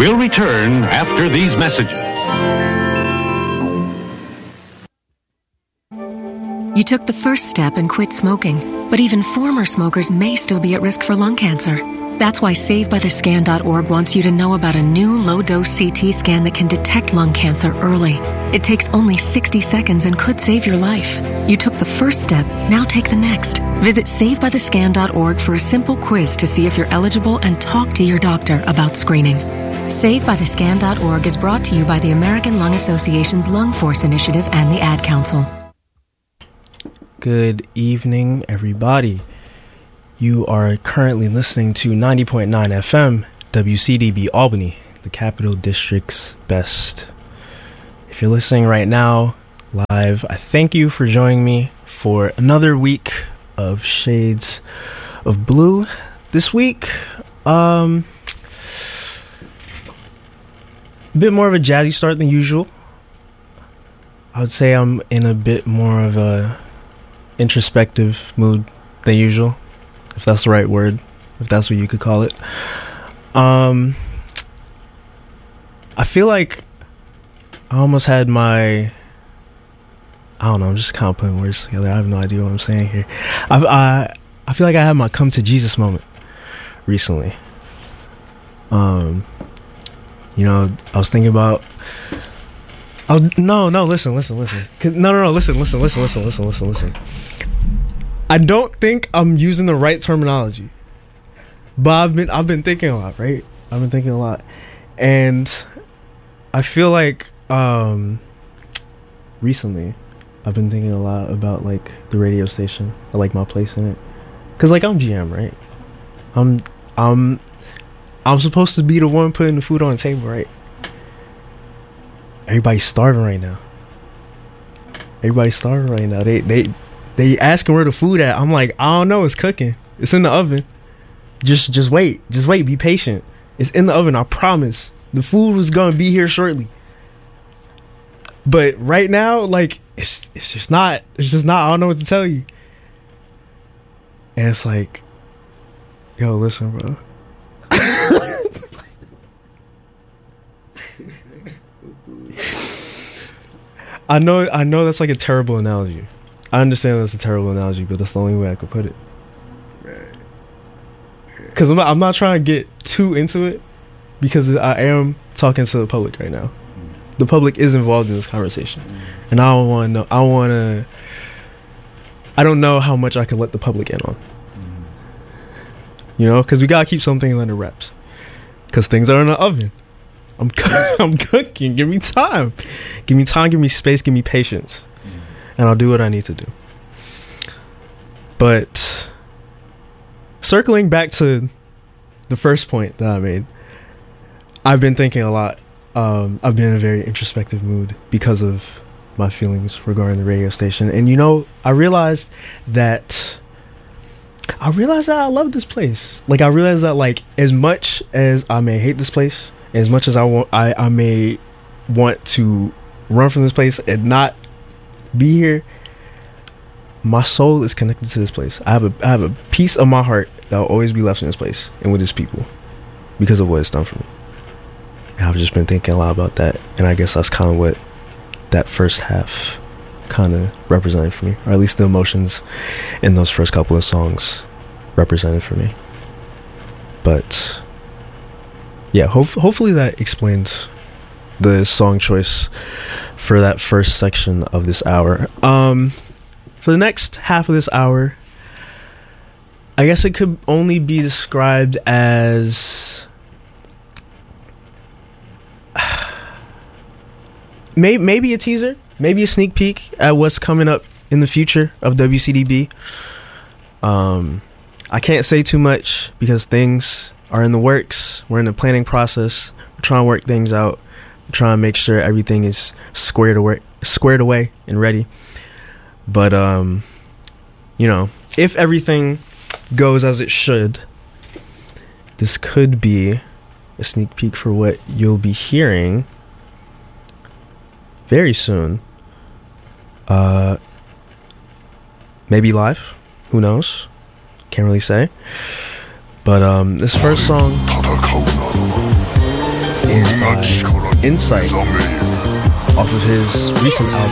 We'll return after these messages. You took the first step and quit smoking, but even former smokers may still be at risk for lung cancer. That's why SaveByTheScan.org wants you to know about a new low-dose CT scan that can detect lung cancer early. It takes only 60 seconds and could save your life. You took the first step, now take the next. Visit SaveByTheScan.org for a simple quiz to see if you're eligible and talk to your doctor about screening. SaveByTheScan.org is brought to you by the American Lung Association's Lung Force Initiative and the Ad Council. Good evening, everybody. You are currently listening to 90.9 FM, WCDB Albany, the Capital District's best. If you're listening right now, live, I thank you for joining me for another week of Shades of Blue. This week, a bit more of a jazzy start than usual. I would say I'm in a bit more of a introspective mood than usual, if that's the right word, if that's what you could call it. I feel like I almost had my, I don't know, I'm just kind of putting words together. I have no idea what I'm saying here. I feel like I had my come to Jesus moment recently. You know, I was thinking about, listen. No, listen. I don't think I'm using the right terminology, but I've been thinking a lot, right? I've been thinking a lot, and I feel like recently I've been thinking a lot about like the radio station, or like my place in it, cause like I'm GM, right? I'm supposed to be the one putting the food on the table, right? Everybody's starving right now. They asking where the food at. I'm like, I don't know. It's cooking. It's in the oven. Just wait. Be patient. It's in the oven. I promise. The food was gonna be here shortly. But right now, like, it's just not. I don't know what to tell you. And it's like, yo, listen, bro. I know that's like a terrible analogy. I understand that's a terrible analogy, but that's the only way I could put it. Because I'm not trying to get too into it, because I am talking to the public right now. The public is involved in this conversation, and I don't want to know. I don't know how much I can let the public in on. You know, because we gotta keep something under wraps. Because things are in the oven. I'm cooking. Give me time. Give me space. Give me patience. And I'll do what I need to do. But circling back to the first point that I made, I've been thinking a lot. I've been in a very introspective mood because of my feelings regarding the radio station. And you know, I realized that I love this place. Like, I realized that, like, as much as I may hate this place, as much as I may want to run from this place and not be here, my soul is connected to this place. I have a piece of my heart that will always be left in this place and with its people because of what it's done for me. And I've just been thinking a lot about that, and I guess that's kind of what that first half kind of represented for me, or at least the emotions in those first couple of songs represented for me. But yeah, hopefully that explains the song choice for that first section of this hour. For the next half of this hour, I guess it could only be described as maybe a teaser, maybe a sneak peek at what's coming up in the future of WCDB. I can't say too much because things are in the works. We're in the planning process. We're trying to work things out. We're trying to make sure everything is squared away and ready. But you know, if everything goes as it should, this could be a sneak peek for what you'll be hearing very soon. Maybe live, who knows, can't really say. But this first song by Insight off of his recent album.